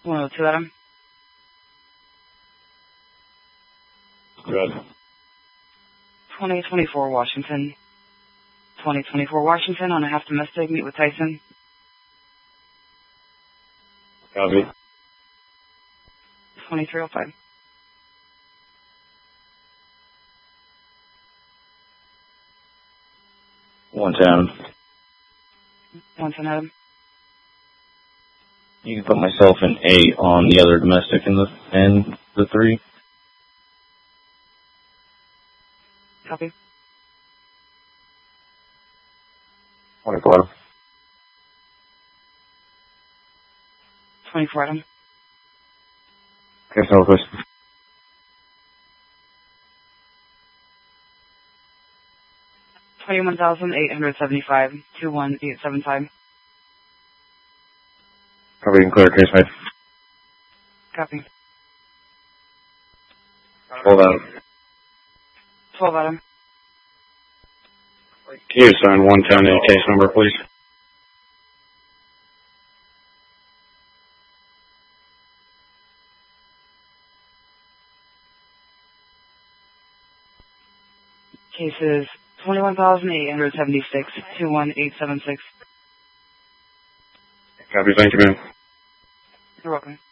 102, Adam. Good. 2024 Washington. 2024 Washington on a half domestic. Meet with Tyson. Copy. 2305. One town. 110, Adam. You can put myself in 8 on the other domestic and the 3. Copy. 24. 24, Adam. Okay, Southwest. 21,875. 21875. Copy and clear, case mate. Copy. Hold on. 12, Adam. Can you assign 110 a case number, please? Cases 21,876. 21876. Copy, thank you, man. You're welcome.